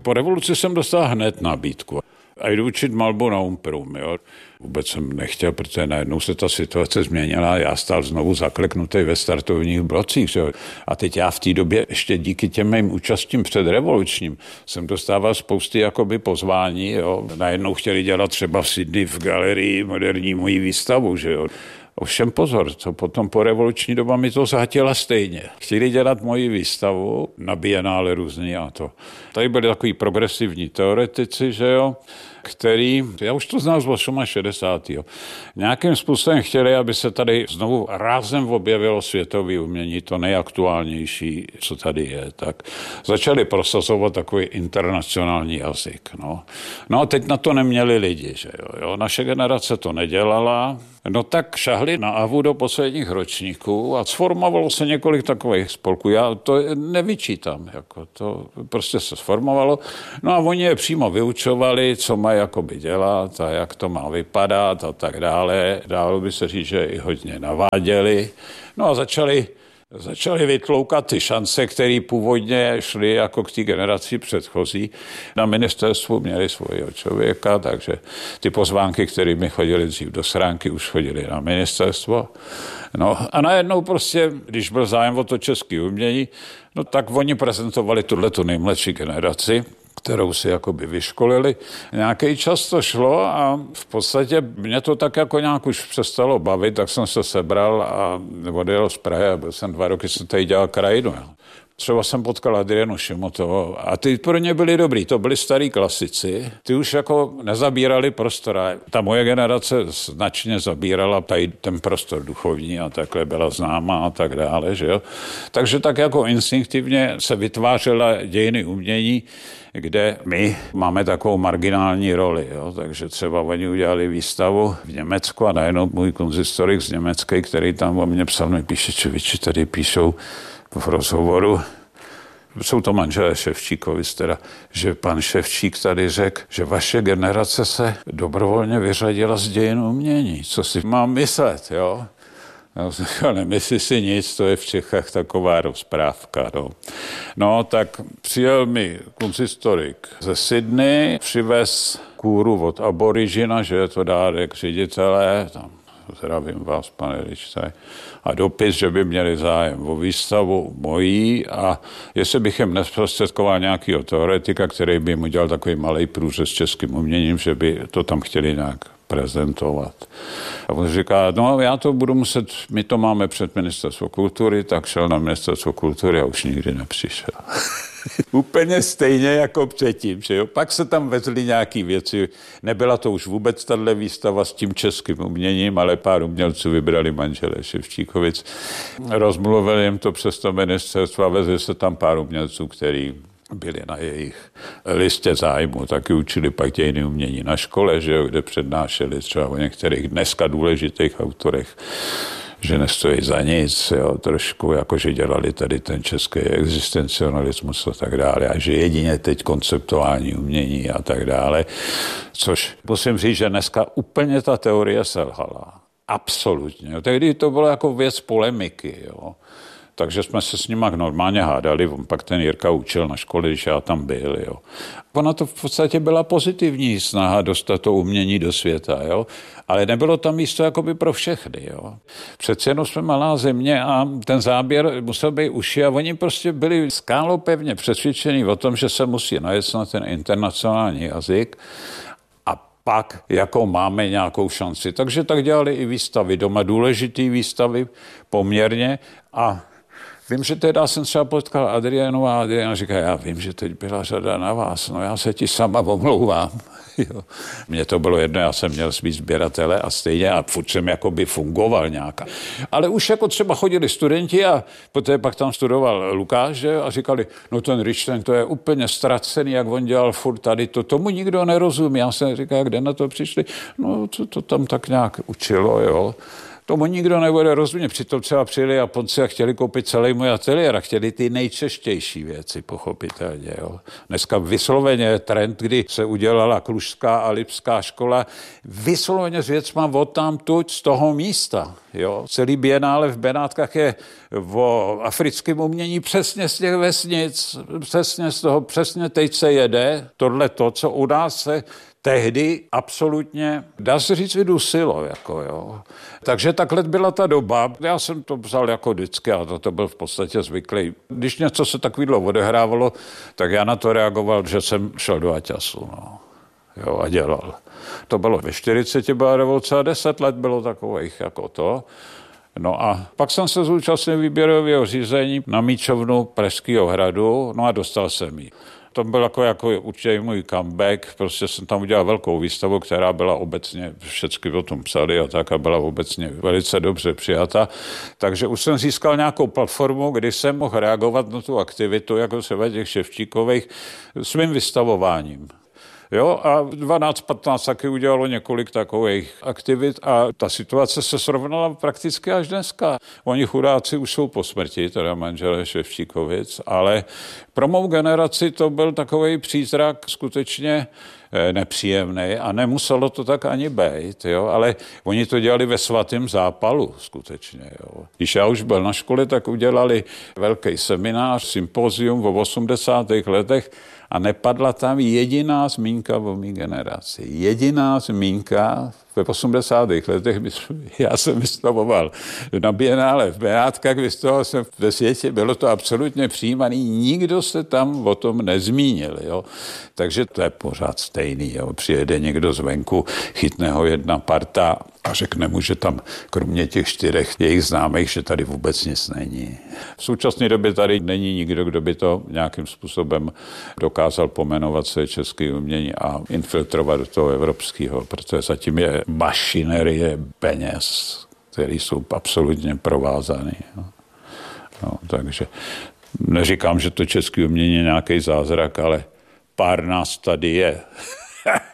Po revoluci jsem dostal hned nabídku. A jdu učit malbu na Umprum, jo. Vůbec jsem nechtěl, protože najednou se ta situace změnila. Já stál znovu zakleknutý ve startovních blocích. Jo. A teď já v té době ještě díky těm mým účastím předrevolučním jsem dostával spousty jakoby pozvání. Jo. Najednou chtěli dělat třeba v Sydney v galerii moderní moji výstavu, že jo. Ovšem pozor, co potom po revoluční doba mi to zhatila stejně. Chtěli dělat moji výstavu na Bienále různý a to. Tady byli takový progresivní teoretici, že jo, který, já už to znal z 68. Nějakým způsobem chtěli, aby se tady znovu rázem objevilo světové umění, to nejaktuálnější, co tady je. Tak začali prosazovat takový internacionální jazyk. No a teď na to neměli lidi, že jo. Naše generace to nedělala. No tak šahli na AVU do posledních ročníků a sformovalo se několik takových spolků. Já to nevyčítám, jako to prostě se sformovalo. No a oni je přímo vyučovali, co mají jakoby dělat a jak to má vypadat a tak dále. Dalo by se říct, že i hodně naváděli. No a začali vytloukat ty šance, které původně šly jako k té generaci předchozí. Na ministerstvu měli svého člověka, takže ty pozvánky, které mi chodili dřív do schránky, už chodili na ministerstvo. No a najednou prostě, když byl zájem o to české umění, no tak oni prezentovali tuhletu nejmladší generaci, kterou si jakoby vyškolili. Nějaký čas to šlo a v podstatě mě to tak jako nějak už přestalo bavit, tak jsem se sebral a odjel z Prahy a byl jsem 2 roky, jsem tady dělal krajinu. Třeba jsem potkal Adrianu Šimotovou a ty pro ně byli dobrý, to byli starý klasici, ty už jako nezabírali prostor. Ta moje generace značně zabírala tady ten prostor duchovní a takhle byla známá a tak dále, že jo. Takže tak jako instinktivně se vytvářela dějiny umění, kde my máme takovou marginální roli. Jo? Takže třeba oni udělali výstavu v Německu a najednou můj konzistorik z Německé, který tam o mě psal, mi píše, čeviči, tady píšou v rozhovoru, jsou to manželé Ševčíkovic teda, že pan Ševčík tady řekl, že vaše generace se dobrovolně vyřadila z dějin umění. Co si mám myslet, jo? Já jsem říkal, nemyslí si nic, to je v Čechách taková rozprávka. No tak přijel mi konzistorik ze Sydney, přivez kůru od Aborigina, že je to dárek ředitele, tam zdravím vás, pane Ličtaj, a dopis, že by měli zájem o výstavu mojí a jestli bych jim nesprostředkoval nějakého teoretika, který by jim udělal takový malý průřez s českým uměním, že by to tam chtěli nějak prezentovat. A on říká, no já to budu muset, my to máme před ministerstvo kultury, tak šel na ministerstvo kultury a už nikdy nepřišel. Úplně stejně jako předtím, že jo. Pak se tam vezly nějaký věci, nebyla to už vůbec tato výstava s tím českým uměním, ale pár umělců vybrali manželé Ševčíkovic. Rozmluvili jim to přes to ministerstvo a vezli se tam pár umělců, který byli na jejich listě zájmu, taky učili pak dějiny umění na škole, že jo, kde přednášeli třeba o některých dneska důležitých autorech, že nestojí za nic, jo, trošku, jakože dělali tady ten český existencionalismus a tak dále, a že jedině teď konceptuální umění a tak dále, což musím říct, že dneska úplně ta teorie selhala. Absolutně. Jo. Tehdy to bylo jako věc polemiky, jo. Takže jsme se s nima normálně hádali, on pak ten Jirka učil na škole, když já tam byl. Jo. Ona to v podstatě byla pozitivní snaha dostat to umění do světa, jo. Ale nebylo tam místo jakoby pro všechny. Jo. Přece jenom jsme malá země a ten záběr musel být uši a oni prostě byli skálopevně přesvědčení o tom, že se musí najet na ten internacionální jazyk a pak jako máme nějakou šanci. Takže tak dělali i výstavy doma, důležitý výstavy poměrně a vím, že teda jsem třeba potkal Adrianu a Adriana říká, já vím, že teď byla řada na vás, no já se ti sama omlouvám. Jo. Mně to bylo jedno, já jsem měl svý sběratele a stejně a furt jsem jakoby fungoval nějaká. Ale už jako třeba chodili studenti a poté pak tam studoval Lukáš, že, a říkali, no ten Richtlein, to je úplně ztracený, jak on dělal furt tady, tomu nikdo nerozumí. Já jsem říkal, kde na to přišli? No to tam tak nějak učilo, jo. Tomu nikdo nebude rozumět. Přitom třeba přijeli Japonci a chtěli koupit celý můj ateliér a chtěli ty nejčeštější věci, pochopitelně. Jo. Dneska vysloveně je trend, kdy se udělala Klužská a Lipská škola, vysloveně s věcma odtamtud z toho místa. Jo. Celý bienále v Benátkách je o africkém umění přesně z těch vesnic, přesně z toho, přesně teď se jede tohle to, co u nás se tehdy absolutně, dá se říct, vydusilo. Jako, jo. Takže takhle byla ta doba. Já jsem to vzal jako vždycky a to byl v podstatě zvyklý. Když něco se takovýhle odehrávalo, tak já na to reagoval, že jsem šel do Aťasu. No. Jo, a dělal. To bylo ve 40, byla revoluce a 10 let bylo takových jako to. No a pak jsem se zúčastnil výběrového řízení na míčovnu Pražského hradu, no a dostal jsem ji. To byl jako určitě můj comeback, prostě jsem tam udělal velkou výstavu, která byla obecně, všechny o tom psali a tak a byla obecně velice dobře přijata. Takže už jsem získal nějakou platformu, kdy jsem mohl reagovat na tu aktivitu, jako se těch Ševčíkových, svým vystavováním. Jo, a 12-15 taky udělalo několik takových aktivit a ta situace se srovnala prakticky až dneska. Oni chudáci už jsou po smrti, teda manželé Ševčíkovic, ale pro mou generaci to byl takový přízrak skutečně nepříjemný a nemuselo to tak ani být, jo, ale oni to dělali ve svatém zápalu skutečně. Jo. Když já už byl na škole, tak udělali velký seminář, sympozium v 80. letech a nepadla tam jediná zmínka o mý generaci. Jediná zmínka ve 80. letech, já jsem vystavoval na bienále v Benátkách, vystavoval jsem ve světě, bylo to absolutně přijímaný, nikdo se tam o tom nezmínil. Jo. Takže to je pořád stejný. Jo. Přijede někdo zvenku, chytne ho jedna parta a řekne mu, že tam kromě těch 4 jejich známých, že tady vůbec nic není. V současné době tady není nikdo, kdo by to nějakým způsobem dokázal pomenovat své české umění a infiltrovat do toho evropského, protože zatím je mašinerie peněz, které jsou absolutně provázané. No, takže neříkám, že to české umění je nějaký zázrak, ale pár nás tady je.